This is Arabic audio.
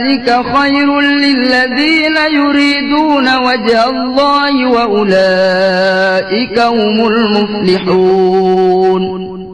ذلك خير للذين يريدون وجه الله وأولئك هم المفلحون.